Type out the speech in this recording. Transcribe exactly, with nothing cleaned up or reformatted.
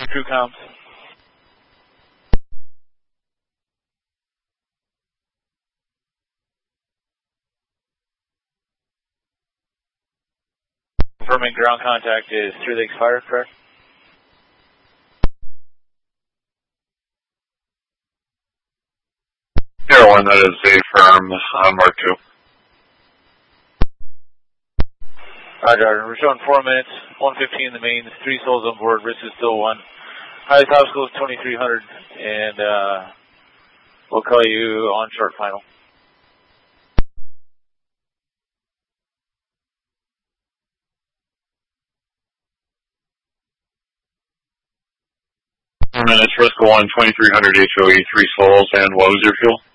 True comms. Confirming ground contact is Three Lakes Fire, correct? Air one, that is a firm uh, Mark two. Roger, we're showing four minutes, one fifteen in the main, three souls on board, risk is still one. Highest obstacle is twenty-three hundred, and uh, we'll call you on short final. Four minutes, risk one, twenty-three hundred H O E, three souls, and what was your fuel?